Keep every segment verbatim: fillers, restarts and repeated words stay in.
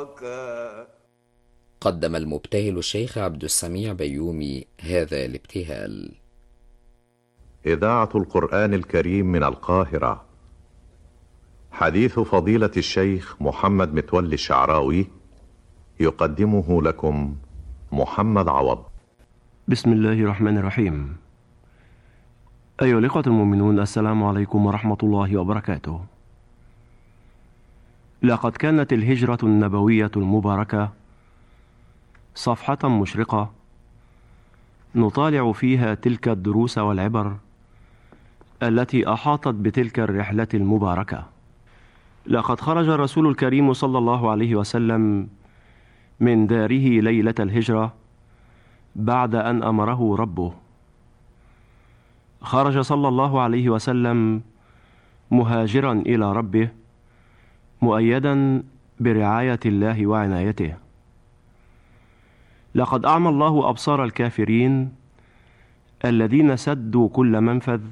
قدم المبتهل الشيخ عبد السميع بيومي هذا الابتهال. إذاعة القرآن الكريم من القاهرة. حديث فضيلة الشيخ محمد متولي الشعراوي يقدمه لكم محمد عوض. بسم الله الرحمن الرحيم. أيها الإخوة المؤمنون، السلام عليكم ورحمة الله وبركاته. لقد كانت الهجرة النبوية المباركة صفحة مشرقة نطالع فيها تلك الدروس والعبر التي أحاطت بتلك الرحلة المباركة. لقد خرج الرسول الكريم صلى الله عليه وسلم من داره ليلة الهجرة بعد أن أمره ربه. خرج صلى الله عليه وسلم مهاجرا إلى ربه، مؤيدا برعاية الله وعنايته. لقد أعمى الله أبصار الكافرين الذين سدوا كل منفذ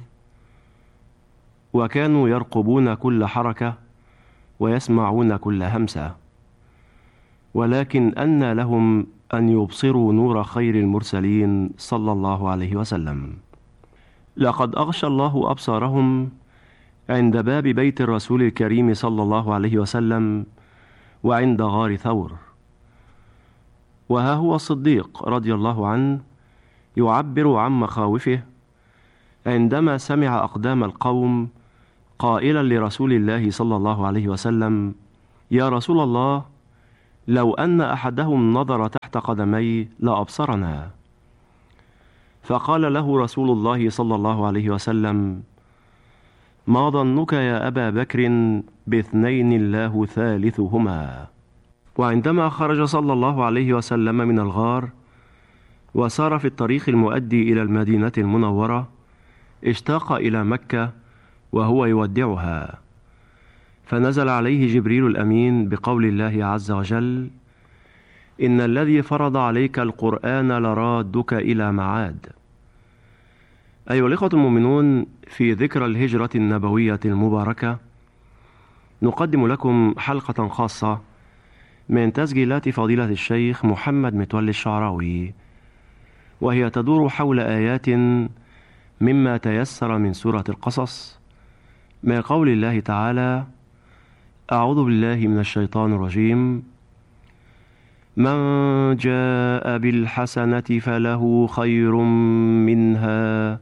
وكانوا يرقبون كل حركة ويسمعون كل همسة، ولكن أنى لهم أن يبصروا نور خير المرسلين صلى الله عليه وسلم. لقد أغشى الله أبصارهم عند باب بيت الرسول الكريم صلى الله عليه وسلم وعند غار ثور، وها هو الصديق رضي الله عنه يعبر عن مخاوفه عندما سمع أقدام القوم قائلا لرسول الله صلى الله عليه وسلم: يا رسول الله، لو أن أحدهم نظر تحت قدمي لأبصرنا. فقال له رسول الله صلى الله عليه وسلم: ما ظنك يا أبا بكر باثنين الله ثالثهما؟ وعندما خرج صلى الله عليه وسلم من الغار وسار في الطريق المؤدي إلى المدينة المنورة، اشتاق إلى مكة وهو يودعها، فنزل عليه جبريل الأمين بقول الله عز وجل: إن الذي فرض عليك القرآن لرادك إلى معاد. أيها الإخوة المؤمنون، في ذكرى الهجرة النبوية المباركة نقدم لكم حلقة خاصة من تسجيلات فضيلة الشيخ محمد متولي الشعراوي، وهي تدور حول آيات مما تيسر من سورة القصص، من قول الله تعالى: أعوذ بالله من الشيطان الرجيم، من جاء بالحسنة فله خير منها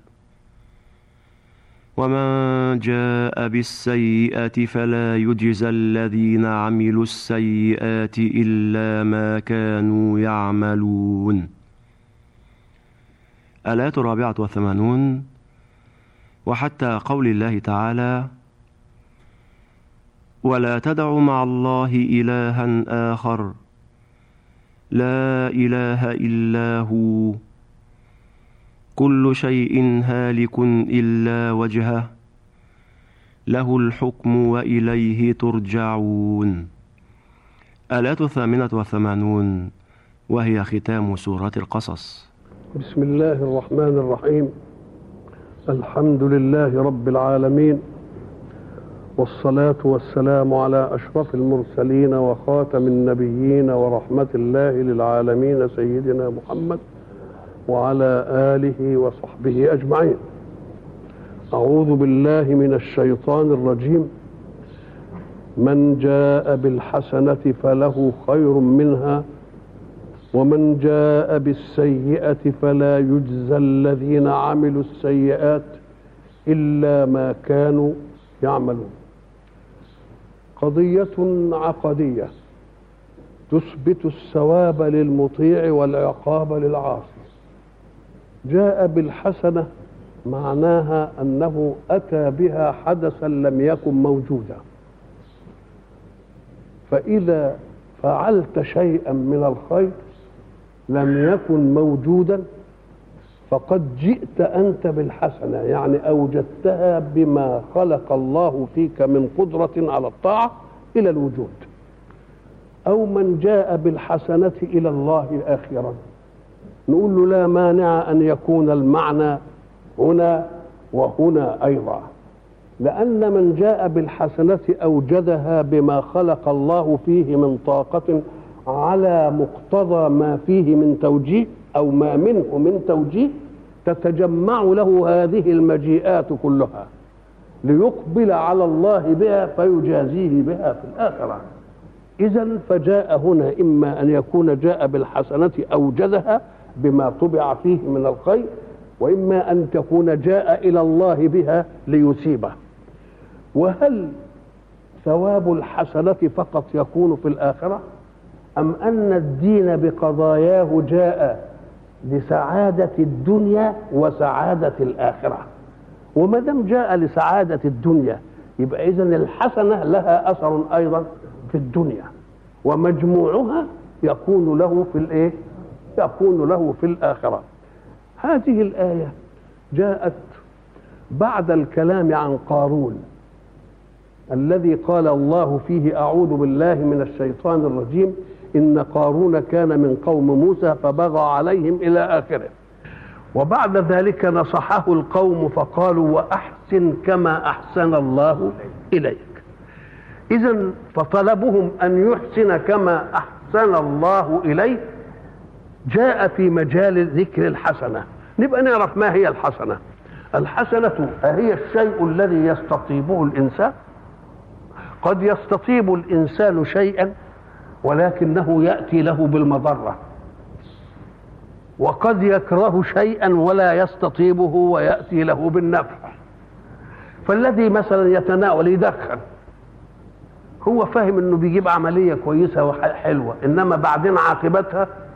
ومن جاء بالسيئة فلا يجزى الذين عملوا السيئات إلا ما كانوا يعملون. الآية الرابعة والثمانون. وحتى قول الله تعالى: ولا تدع مع الله إلها آخر لا إله إلا هو كل شيء هالك إلا وجهه له الحكم وإليه ترجعون. الآية الثامنة والثمانون، وهي ختام سورة القصص. بسم الله الرحمن الرحيم. الحمد لله رب العالمين، والصلاة والسلام على أشرف المرسلين وخاتم النبيين ورحمة الله للعالمين سيدنا محمد وعلى آله وصحبه أجمعين. أعوذ بالله من الشيطان الرجيم. من جاء بالحسنة فله خير منها ومن جاء بالسيئة فلا يجزى الذين عملوا السيئات إلا ما كانوا يعملون. قضية عقدية تثبت الثواب للمطيع والعقاب للعاصي. جاء بالحسنة معناها أنه أتى بها حدثا لم يكن موجودا، فإذا فعلت شيئا من الخير لم يكن موجودا فقد جئت أنت بالحسنة، يعني أوجدتها بما خلق الله فيك من قدرة على الطاعة إلى الوجود. أو من جاء بالحسنة إلى الله آخرا، نقول له لا مانع أن يكون المعنى هنا وهنا أيضا. لأن من جاء بالحسنة أوجدها بما خلق الله فيه من طاقة على مقتضى ما فيه من توجيه أو ما منه من توجيه، تتجمع له هذه المجيئات كلها ليقبل على الله بها فيجازيه بها في الآخرة. إذن فجاء هنا إما أن يكون جاء بالحسنة أوجدها بما طبع فيه من الخير، وإما أن تكون جاء إلى الله بها ليثيبه. وهل ثواب الحسنة فقط يكون في الآخرة، أم أن الدين بقضاياه جاء لسعادة الدنيا وسعادة الآخرة؟ وما دام جاء لسعادة الدنيا يبقى إذن الحسنة لها أثر أيضا في الدنيا، ومجموعها يكون له في الإيه؟ يكون له في الآخرة. هذه الآية جاءت بعد الكلام عن قارون الذي قال الله فيه أعوذ بالله من الشيطان الرجيم إن قارون كان من قوم موسى فبغى عليهم إلى آخره. وبعد ذلك نصحه القوم فقالوا وأحسن كما أحسن الله إليك. إذن فطلبهم أن يحسن كما أحسن الله إليه جاء في مجال ذكر الحسنة. نبقى نعرف ما هي الحسنة. الحسنة هي الشيء الذي يستطيبه الإنسان. قد يستطيب الإنسان شيئا ولكنه يأتي له بالمضرة، وقد يكره شيئا ولا يستطيبه ويأتي له بالنفع. فالذي مثلا يتناول يدخن هو فاهم انه بيجيب عملية كويسة وحلوة، انما بعدين عاقبتها